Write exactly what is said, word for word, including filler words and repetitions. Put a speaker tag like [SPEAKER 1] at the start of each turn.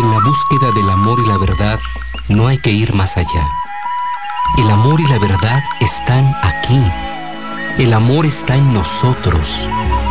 [SPEAKER 1] En la búsqueda del amor y la verdad no hay que ir más allá. El amor y la verdad están aquí. El amor está en nosotros.